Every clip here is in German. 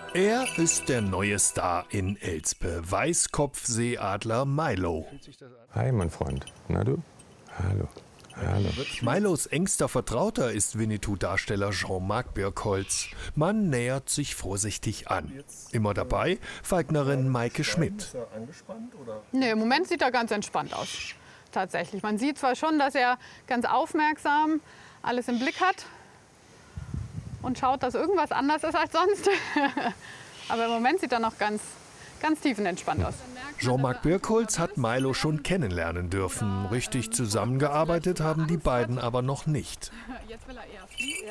Er ist der neue Star in Elspe, Weißkopfseeadler Milo. Hi, mein Freund. Na du? Hallo. Hallo. Milos engster Vertrauter ist Winnetou-Darsteller Jean-Marc Birkholz. Man nähert sich vorsichtig an. Immer dabei Falknerin Maike Schmidt. Nee, im Moment sieht er ganz entspannt aus. Tatsächlich. Man sieht zwar schon, dass er ganz aufmerksam alles im Blick hat und schaut, dass irgendwas anders ist als sonst. Aber im Moment sieht er noch ganz tiefenentspannt aus. Jean-Marc Birkholz hat Milo schon kennenlernen dürfen. Richtig zusammengearbeitet haben die beiden aber noch nicht. Jetzt will er eher fliegen.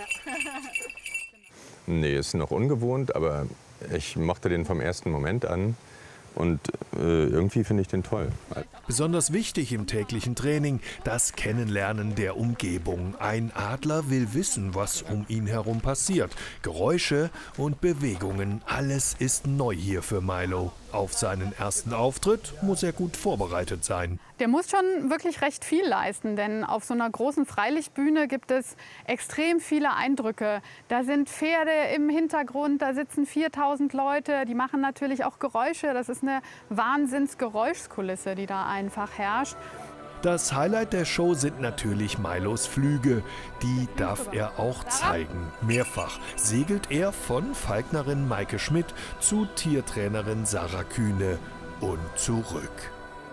Nee, ist noch ungewohnt, aber ich mochte den vom ersten Moment an. Und irgendwie finde ich den toll. Besonders wichtig im täglichen Training, das Kennenlernen der Umgebung. Ein Adler will wissen, was um ihn herum passiert. Geräusche und Bewegungen, alles ist neu hier für Milo. Auf seinen ersten Auftritt muss er gut vorbereitet sein. Der muss schon wirklich recht viel leisten, denn auf so einer großen Freilichtbühne gibt es extrem viele Eindrücke. Da sind Pferde im Hintergrund, da sitzen 4000 Leute, die machen natürlich auch Geräusche. Das ist eine Wahnsinnsgeräuschkulisse, die da einfach herrscht. Das Highlight der Show sind natürlich Milos Flüge. Die darf er auch zeigen. Mehrfach segelt er von Falknerin Maike Schmidt zu Tiertrainerin Sarah Kühne und zurück.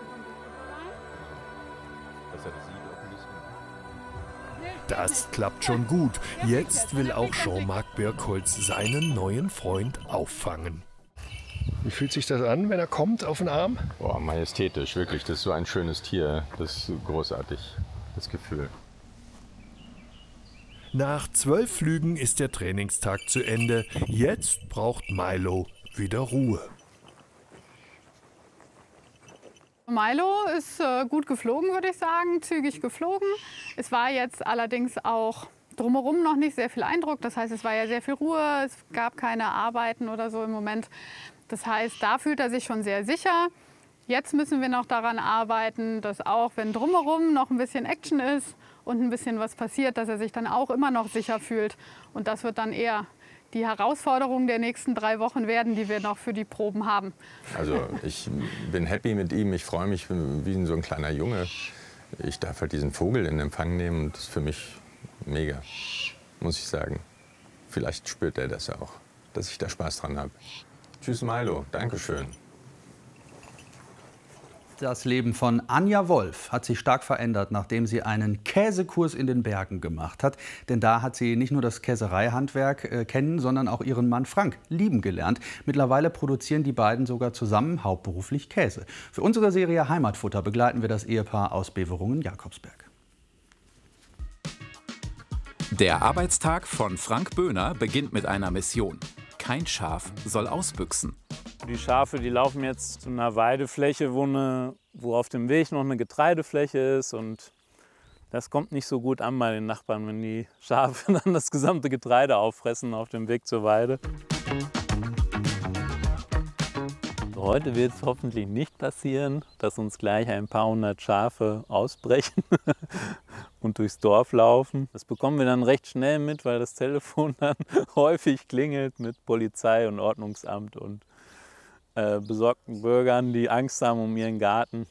Das klappt schon gut. Jetzt will auch Jean-Marc Birkholz seinen neuen Freund auffangen. Wie fühlt sich das an, wenn er kommt auf den Arm? Boah, majestätisch, wirklich. Das ist so ein schönes Tier. Das ist großartig, das Gefühl. Nach 12 Flügen ist der Trainingstag zu Ende. Jetzt braucht Milo wieder Ruhe. Milo ist gut geflogen, würde ich sagen, zügig geflogen. Es war jetzt allerdings auch drumherum noch nicht sehr viel Eindruck. Das heißt, es war ja sehr viel Ruhe, es gab keine Arbeiten oder so im Moment. Das heißt, da fühlt er sich schon sehr sicher. Jetzt müssen wir noch daran arbeiten, dass auch, wenn drumherum noch ein bisschen Action ist und ein bisschen was passiert, dass er sich dann auch immer noch sicher fühlt. Und das wird dann eher die Herausforderung der nächsten 3 Wochen werden, die wir noch für die Proben haben. Also ich bin happy mit ihm, ich freue mich wie so ein kleiner Junge. Ich darf halt diesen Vogel in Empfang nehmen und das ist für mich mega, muss ich sagen. Vielleicht spürt er das auch, dass ich da Spaß dran habe. Tschüss Milo, Dankeschön. Das Leben von Anja Wolf hat sich stark verändert, nachdem sie einen Käsekurs in den Bergen gemacht hat. Denn da hat sie nicht nur das Käsereihandwerk kennen, sondern auch ihren Mann Frank lieben gelernt. Mittlerweile produzieren die beiden sogar zusammen hauptberuflich Käse. Für unsere Serie Heimatfutter begleiten wir das Ehepaar aus Beverungen-Jakobsberg. Der Arbeitstag von Frank Böhner beginnt mit einer Mission. Kein Schaf soll ausbüchsen. Die Schafe, die laufen jetzt zu einer Weidefläche, wo auf dem Weg noch eine Getreidefläche ist. Und das kommt nicht so gut an bei den Nachbarn, wenn die Schafe dann das gesamte Getreide auffressen auf dem Weg zur Weide. Heute wird es hoffentlich nicht passieren, dass uns gleich ein paar hundert Schafe ausbrechen und durchs Dorf laufen. Das bekommen wir dann recht schnell mit, weil das Telefon dann häufig klingelt mit Polizei und Ordnungsamt und besorgten Bürgern, die Angst haben um ihren Garten.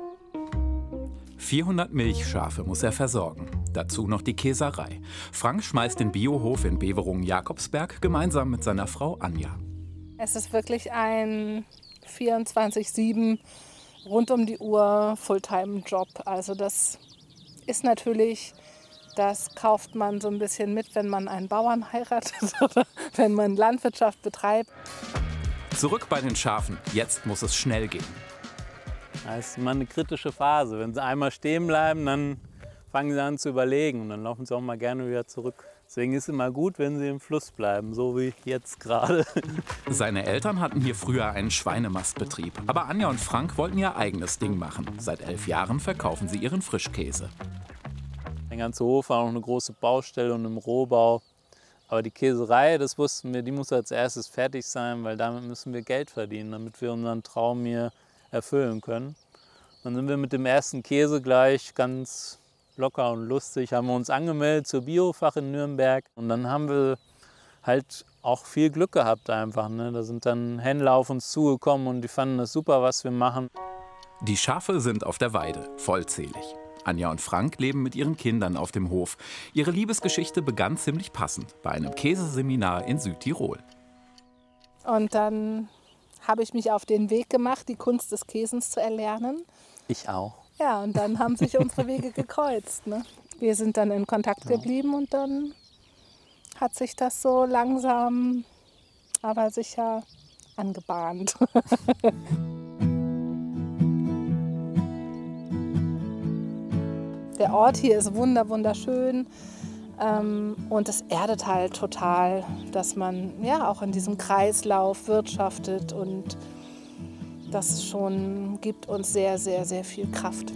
400 Milchschafe muss er versorgen. Dazu noch die Käserei. Frank schmeißt den Biohof in Beverungen-Jakobsberg gemeinsam mit seiner Frau Anja. Es ist wirklich ein 24/7 rund um die Uhr Fulltime-Job. Also das ist natürlich, das kauft man so ein bisschen mit, wenn man einen Bauern heiratet oder wenn man Landwirtschaft betreibt. Zurück bei den Schafen. Jetzt muss es schnell gehen. Das ist immer eine kritische Phase. Wenn sie einmal stehen bleiben, dann fangen sie an zu überlegen und dann laufen sie auch mal gerne wieder zurück. Deswegen ist es immer gut, wenn sie im Fluss bleiben, so wie jetzt gerade. Seine Eltern hatten hier früher einen Schweinemastbetrieb. Aber Anja und Frank wollten ihr eigenes Ding machen. Seit 11 Jahren verkaufen sie ihren Frischkäse. Der ganze Hof war noch eine große Baustelle und im Rohbau. Aber die Käserei, das wussten wir, die muss als erstes fertig sein, weil damit müssen wir Geld verdienen, damit wir unseren Traum hier erfüllen können. Dann sind wir mit dem ersten Käse gleich ganz locker und lustig, haben wir uns angemeldet zur Biofach in Nürnberg. Und dann haben wir halt auch viel Glück gehabt einfach. Ne? Da sind dann Händler auf uns zugekommen und die fanden es super, was wir machen. Die Schafe sind auf der Weide, vollzählig. Anja und Frank leben mit ihren Kindern auf dem Hof. Ihre Liebesgeschichte begann ziemlich passend bei einem Käseseminar in Südtirol. Und dann habe ich mich auf den Weg gemacht, die Kunst des Käsens zu erlernen. Ich auch. Ja, und dann haben sich unsere Wege gekreuzt. Ne? Wir sind dann in Kontakt geblieben und dann hat sich das so langsam, aber sicher angebahnt. Der Ort hier ist wunderschön und es erdet halt total, dass man ja auch in diesem Kreislauf wirtschaftet und das schon gibt uns sehr viel Kraft.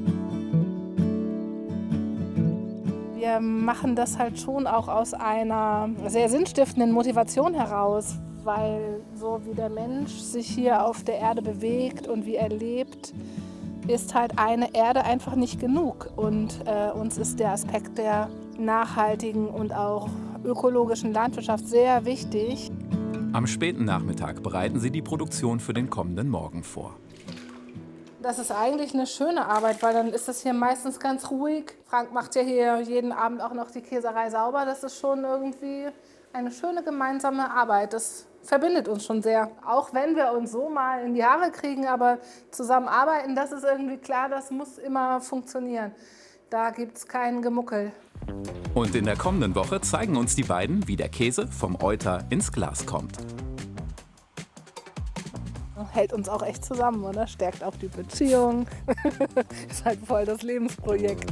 Wir machen das halt schon auch aus einer sehr sinnstiftenden Motivation heraus, weil so wie der Mensch sich hier auf der Erde bewegt und wie er lebt, ist halt eine Erde einfach nicht genug. Und uns ist der Aspekt der nachhaltigen und auch ökologischen Landwirtschaft sehr wichtig. Am späten Nachmittag bereiten sie die Produktion für den kommenden Morgen vor. Das ist eigentlich eine schöne Arbeit, weil dann ist das hier meistens ganz ruhig. Frank macht ja hier jeden Abend auch noch die Käserei sauber. Das ist schon irgendwie eine schöne gemeinsame Arbeit. Das verbindet uns schon sehr. Auch wenn wir uns so mal in die Haare kriegen, aber zusammenarbeiten, das ist irgendwie klar, das muss immer funktionieren. Da gibt es kein Gemuckel. Und in der kommenden Woche zeigen uns die beiden, wie der Käse vom Euter ins Glas kommt. Hält uns auch echt zusammen, oder? Stärkt auch die Beziehung. Ist halt voll das Lebensprojekt.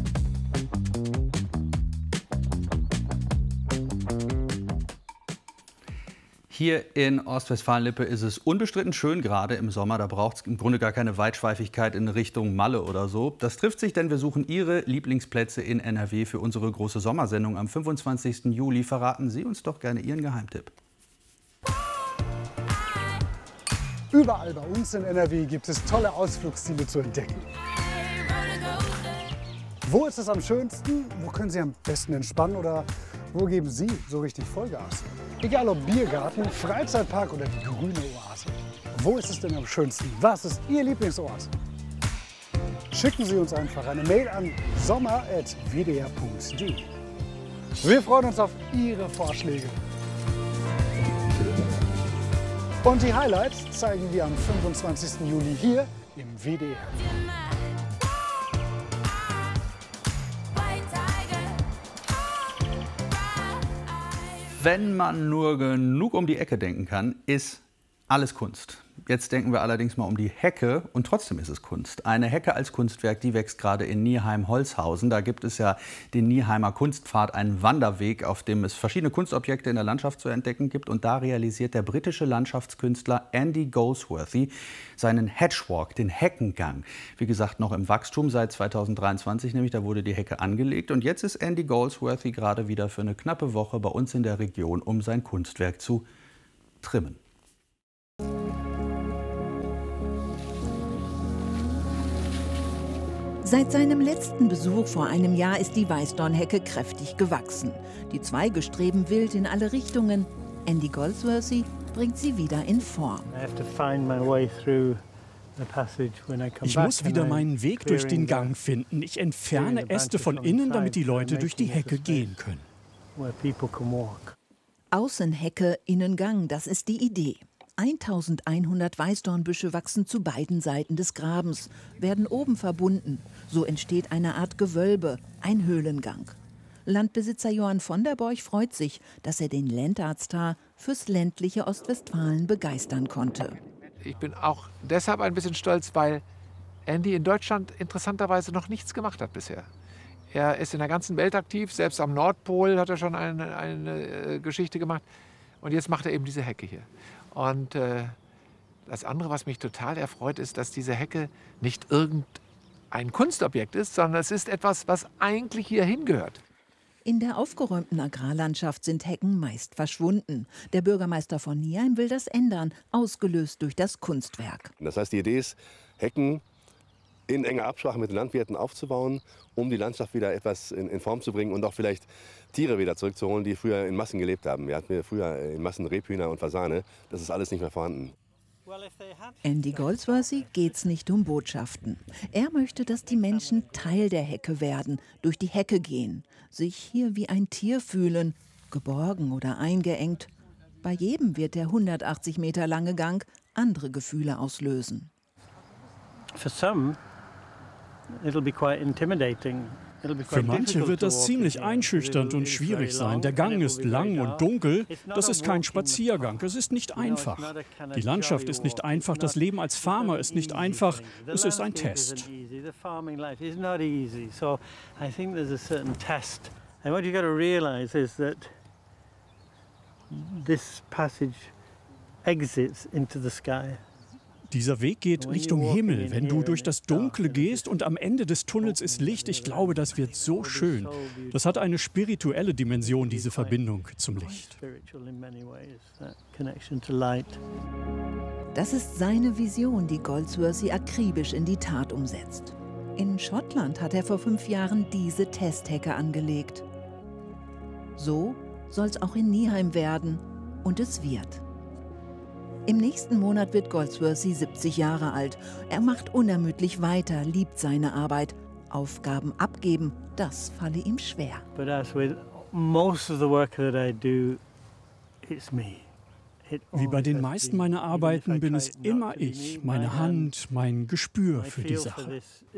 Hier in Ostwestfalen-Lippe ist es unbestritten schön, gerade im Sommer. Da braucht es im Grunde gar keine Weitschweifigkeit in Richtung Malle oder so. Das trifft sich, denn wir suchen Ihre Lieblingsplätze in NRW für unsere große Sommersendung am 25. Juli. Verraten Sie uns doch gerne Ihren Geheimtipp. Überall bei uns in NRW gibt es tolle Ausflugsziele zu entdecken. Wo ist es am schönsten? Wo können Sie am besten entspannen? Oder wo geben Sie so richtig Vollgas? Egal ob Biergarten, Freizeitpark oder die grüne Oase. Wo ist es denn am schönsten? Was ist Ihr Lieblingsort? Schicken Sie uns einfach eine Mail an sommer@wdr.de. Wir freuen uns auf Ihre Vorschläge. Und die Highlights zeigen wir am 25. Juli hier im WDR. Wenn man nur genug um die Ecke denken kann, ist alles Kunst. Jetzt denken wir allerdings mal um die Hecke und trotzdem ist es Kunst. Eine Hecke als Kunstwerk, die wächst gerade in Nieheim-Holzhausen. Da gibt es ja den Nieheimer Kunstpfad, einen Wanderweg, auf dem es verschiedene Kunstobjekte in der Landschaft zu entdecken gibt. Und da realisiert der britische Landschaftkünstler Andy Goldsworthy seinen Hedgewalk, den Heckengang. Wie gesagt, noch im Wachstum seit 2023, nämlich da wurde die Hecke angelegt. Und jetzt ist Andy Goldsworthy gerade wieder für eine knappe Woche bei uns in der Region, um sein Kunstwerk zu trimmen. Seit seinem letzten Besuch vor einem Jahr ist die Weißdornhecke kräftig gewachsen. Die Zweige streben wild in alle Richtungen. Andy Goldsworthy bringt sie wieder in Form. Ich muss wieder meinen Weg durch den Gang finden. Ich entferne Äste von innen, damit die Leute durch die Hecke gehen können. Außenhecke, Innengang, das ist die Idee. 1100 Weißdornbüsche wachsen zu beiden Seiten des Grabens, werden oben verbunden. So entsteht eine Art Gewölbe, ein Höhlengang. Landbesitzer Johann von der Borch freut sich, dass er den Lentartstar fürs ländliche Ostwestfalen begeistern konnte. Ich bin auch deshalb ein bisschen stolz, weil Andy in Deutschland interessanterweise noch nichts gemacht hat bisher. Er ist in der ganzen Welt aktiv, selbst am Nordpol hat er schon eine Geschichte gemacht. Und jetzt macht er eben diese Hecke hier. Und das andere, was mich total erfreut, ist, dass diese Hecke nicht irgendein Kunstobjekt ist, sondern es ist etwas, was eigentlich hier hingehört. In der aufgeräumten Agrarlandschaft sind Hecken meist verschwunden. Der Bürgermeister von Nieheim will das ändern, ausgelöst durch das Kunstwerk. Das heißt, die Idee ist, Hecken in enger Absprache mit den Landwirten aufzubauen, um die Landschaft wieder etwas in Form zu bringen und auch vielleicht Tiere wieder zurückzuholen, die früher in Massen gelebt haben. Wir hatten früher in Massen Rebhühner und Fasane. Das ist alles nicht mehr vorhanden. Andy Goldsworthy geht's nicht um Botschaften. Er möchte, dass die Menschen Teil der Hecke werden, durch die Hecke gehen, sich hier wie ein Tier fühlen, geborgen oder eingeengt. Bei jedem wird der 180 Meter lange Gang andere Gefühle auslösen. Für manche wird das ziemlich einschüchternd und schwierig sein. Der Gang ist lang und dunkel. Das ist kein Spaziergang. Es ist nicht einfach. Die Landschaft ist nicht einfach. Das Leben als Farmer ist nicht einfach. Es ist ein Test. Dieser Weg geht Richtung Himmel, wenn du durch das Dunkle gehst und am Ende des Tunnels ist Licht. Ich glaube, das wird so schön. Das hat eine spirituelle Dimension, diese Verbindung zum Licht. Das ist seine Vision, die Goldsworthy akribisch in die Tat umsetzt. In Schottland hat er vor 5 Jahren diese Testhecke angelegt. So soll es auch in Nieheim werden. Und es wird. Im nächsten Monat wird Goldsworthy 70 Jahre alt. Er macht unermüdlich weiter, liebt seine Arbeit. Aufgaben abgeben, das falle ihm schwer. Wie bei den meisten meiner Arbeiten bin es immer ich, meine Hand, mein Gespür für die Sache.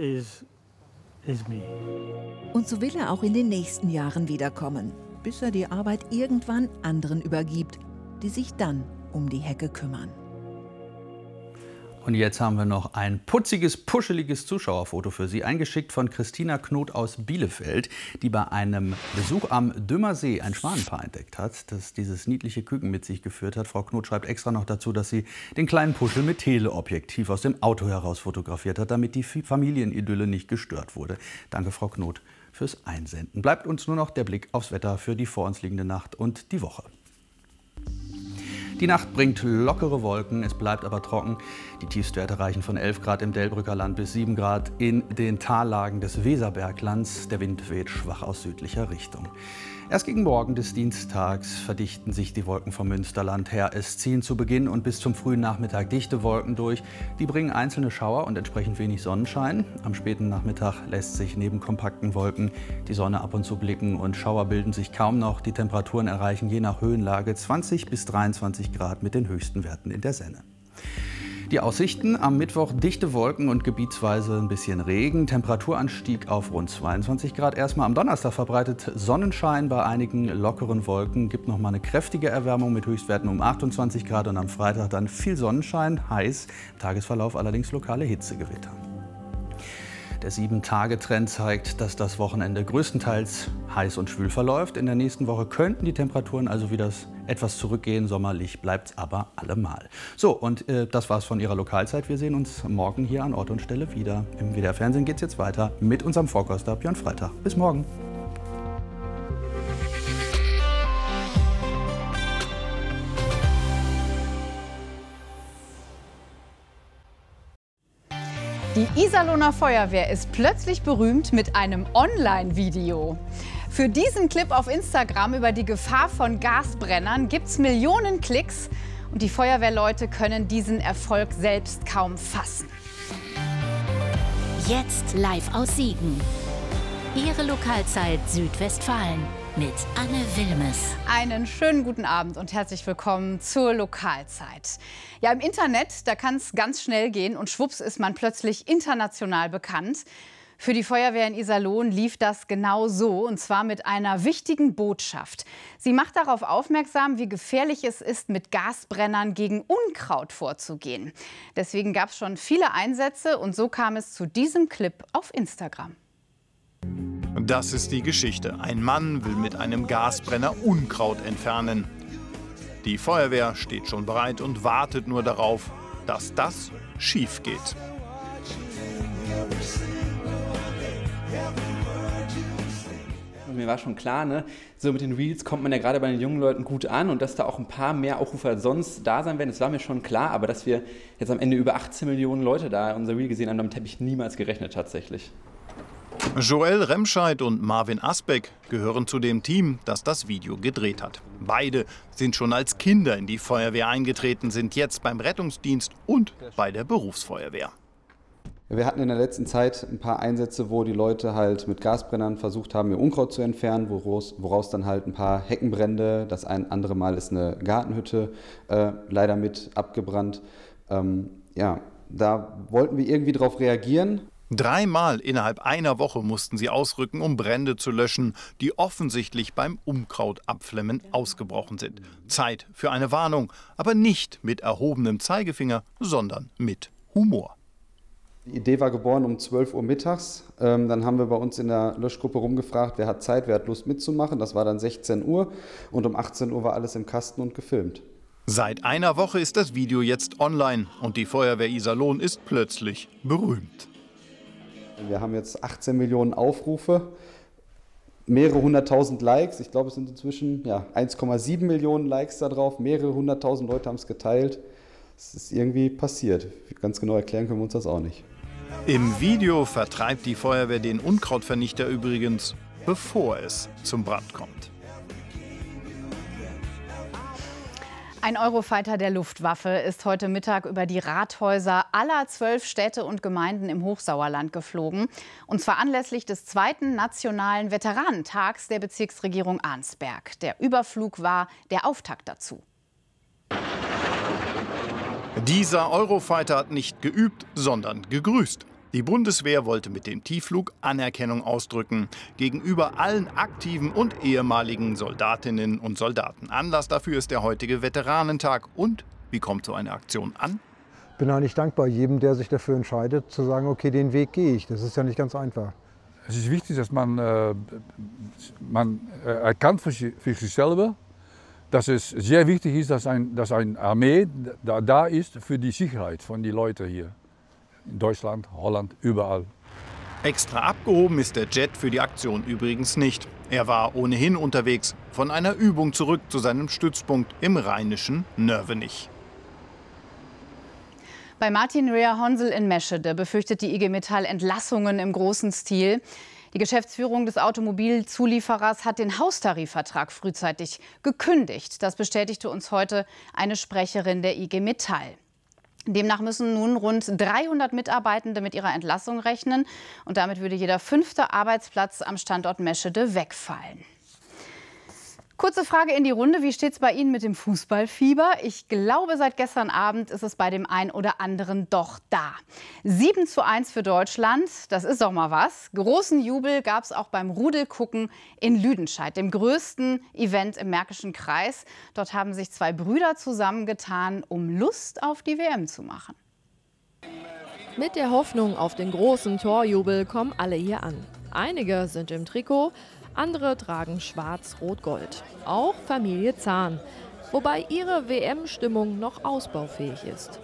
Und so will er auch in den nächsten Jahren wiederkommen, bis er die Arbeit irgendwann anderen übergibt, die sich dann um die Hecke kümmern. Und jetzt haben wir noch ein putziges, puscheliges Zuschauerfoto für Sie, eingeschickt von Christina Knoth aus Bielefeld, die bei einem Besuch am Dümmersee ein Schwanenpaar entdeckt hat, das dieses niedliche Küken mit sich geführt hat. Frau Knoth schreibt extra noch dazu, dass sie den kleinen Puschel mit Teleobjektiv aus dem Auto heraus fotografiert hat, damit die Familienidylle nicht gestört wurde. Danke, Frau Knoth, fürs Einsenden. Bleibt uns nur noch der Blick aufs Wetter für die vor uns liegende Nacht und die Woche. Die Nacht bringt lockere Wolken, es bleibt aber trocken. Die Tiefstwerte reichen von 11 Grad im Delbrücker Land bis 7 Grad in den Tallagen des Weserberglands. Der Wind weht schwach aus südlicher Richtung. Erst gegen Morgen des Dienstags verdichten sich die Wolken vom Münsterland her. Es ziehen zu Beginn und bis zum frühen Nachmittag dichte Wolken durch. Die bringen einzelne Schauer und entsprechend wenig Sonnenschein. Am späten Nachmittag lässt sich neben kompakten Wolken die Sonne ab und zu blicken und Schauer bilden sich kaum noch. Die Temperaturen erreichen je nach Höhenlage 20 bis 23 Grad mit den höchsten Werten in der Senne. Die Aussichten: am Mittwoch dichte Wolken und gebietsweise ein bisschen Regen. Temperaturanstieg auf rund 22 Grad. Erstmal am Donnerstag verbreitet Sonnenschein bei einigen lockeren Wolken. Gibt noch mal eine kräftige Erwärmung mit Höchstwerten um 28 Grad. Und am Freitag dann viel Sonnenschein, heiß. Im Tagesverlauf allerdings lokale Hitzegewitter. Der 7-Tage-Trend zeigt, dass das Wochenende größtenteils heiß und schwül verläuft. In der nächsten Woche könnten die Temperaturen also wieder etwas zurückgehen. Sommerlich bleibt es aber allemal. So, und das war's von Ihrer Lokalzeit. Wir sehen uns morgen hier an Ort und Stelle wieder. Im WDR Fernsehen geht es jetzt weiter mit unserem Vorkoster Björn Freitag. Bis morgen. Die Iserlohner Feuerwehr ist plötzlich berühmt mit einem Online-Video. Für diesen Clip auf Instagram über die Gefahr von Gasbrennern gibt es Millionen Klicks und die Feuerwehrleute können diesen Erfolg selbst kaum fassen. Jetzt live aus Siegen. Ihre Lokalzeit Südwestfalen mit Anne Wilmes. Einen schönen guten Abend und herzlich willkommen zur Lokalzeit. Ja, im Internet, da kann es ganz schnell gehen und schwupps ist man plötzlich international bekannt. Für die Feuerwehr in Iserlohn lief das genau so, und zwar mit einer wichtigen Botschaft. Sie macht darauf aufmerksam, wie gefährlich es ist, mit Gasbrennern gegen Unkraut vorzugehen. Deswegen gab es schon viele Einsätze und so kam es zu diesem Clip auf Instagram. Das ist die Geschichte. Ein Mann will mit einem Gasbrenner Unkraut entfernen. Die Feuerwehr steht schon bereit und wartet nur darauf, dass das schief geht. und mir war schon klar, ne, so mit den Reels kommt man ja gerade bei den jungen Leuten gut an und dass da auch ein paar mehr Aufrufe als sonst da sein werden, das war mir schon klar, aber dass wir jetzt am Ende über 18 Millionen Leute da unser Reel gesehen haben, damit habe ich niemals gerechnet tatsächlich. Joel Remscheid und Marvin Asbeck gehören zu dem Team, das das Video gedreht hat. Beide sind schon als Kinder in die Feuerwehr eingetreten, sind jetzt beim Rettungsdienst und bei der Berufsfeuerwehr. Wir hatten in der letzten Zeit ein paar Einsätze, wo die Leute halt mit Gasbrennern versucht haben, ihr Unkraut zu entfernen, woraus dann halt ein paar Heckenbrände, das ein andere Mal ist eine Gartenhütte leider mit abgebrannt. Ja, da wollten wir irgendwie drauf reagieren. 3-mal innerhalb einer Woche mussten sie ausrücken, um Brände zu löschen, die offensichtlich beim Unkrautabflemmen ausgebrochen sind. Zeit für eine Warnung, aber nicht mit erhobenem Zeigefinger, sondern mit Humor. Die Idee war geboren um 12 Uhr mittags. Dann haben wir bei uns in der Löschgruppe rumgefragt, wer hat Zeit, wer hat Lust mitzumachen. Das war dann 16 Uhr und um 18 Uhr war alles im Kasten und gefilmt. Seit einer Woche ist das Video jetzt online und die Feuerwehr Iserlohn ist plötzlich berühmt. Wir haben jetzt 18 Millionen Aufrufe, mehrere hunderttausend Likes. Ich glaube, es sind inzwischen 1,7 Millionen Likes da drauf. Mehrere hunderttausend Leute haben es geteilt. Es ist irgendwie passiert. Ganz genau erklären können wir uns das auch nicht. Im Video vertreibt die Feuerwehr den Unkrautvernichter übrigens, bevor es zum Brand kommt. Ein Eurofighter der Luftwaffe ist heute Mittag über die Rathäuser aller 12 Städte und Gemeinden im Hochsauerland geflogen. Und zwar anlässlich des 2. Nationalen Veteranentags der Bezirksregierung Arnsberg. Der Überflug war der Auftakt dazu. Dieser Eurofighter hat nicht geübt, sondern gegrüßt. Die Bundeswehr wollte mit dem Tiefflug Anerkennung ausdrücken gegenüber allen aktiven und ehemaligen Soldatinnen und Soldaten. Anlass dafür ist der heutige Veteranentag. Und wie kommt so eine Aktion an? Ich bin eigentlich dankbar jedem, der sich dafür entscheidet, zu sagen, okay, den Weg gehe ich. Das ist ja nicht ganz einfach. Es ist wichtig, dass man erkannt für sich selber, dass es sehr wichtig ist, dass eine Armee da ist für die Sicherheit von den Leuten hier. In Deutschland, Holland, überall. Extra abgehoben ist der Jet für die Aktion übrigens nicht. Er war ohnehin unterwegs, von einer Übung zurück zu seinem Stützpunkt im rheinischen Nörvenich. Bei Martin Rea-Honsel in Meschede befürchtet die IG Metall Entlassungen im großen Stil. Die Geschäftsführung des Automobilzulieferers hat den Haustarifvertrag frühzeitig gekündigt. Das bestätigte uns heute eine Sprecherin der IG Metall. Demnach müssen nun rund 300 Mitarbeitende mit ihrer Entlassung rechnen. Und damit würde jeder 5. Arbeitsplatz am Standort Meschede wegfallen. Kurze Frage in die Runde. Wie steht es bei Ihnen mit dem Fußballfieber? Ich glaube, seit gestern Abend ist es bei dem einen oder anderen doch da. 7:1 für Deutschland, das ist doch mal was. Großen Jubel gab es auch beim Rudelgucken in Lüdenscheid, dem größten Event im Märkischen Kreis. Dort haben sich 2 Brüder zusammengetan, um Lust auf die WM zu machen. Mit der Hoffnung auf den großen Torjubel kommen alle hier an. Einige sind im Trikot, andere tragen schwarz-rot-gold. Auch Familie Zahn, wobei ihre WM-Stimmung noch ausbaufähig ist.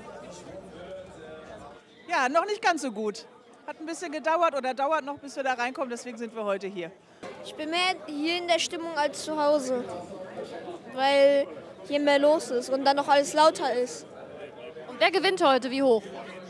Ja, noch nicht ganz so gut. Hat ein bisschen gedauert oder dauert noch, bis wir da reinkommen. Deswegen sind wir heute hier. Ich bin mehr hier in der Stimmung als zu Hause, weil hier mehr los ist und dann noch alles lauter ist. Und wer gewinnt heute? Wie hoch?